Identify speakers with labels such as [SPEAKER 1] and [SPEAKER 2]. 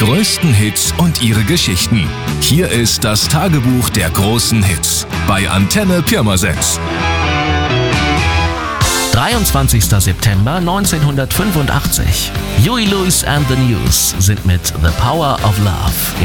[SPEAKER 1] größten Hits und ihre Geschichten. Hier ist das Tagebuch der großen Hits bei Antenne Pirmasens.
[SPEAKER 2] 23. September 1985. Huey Lewis and the News sind mit The Power of Love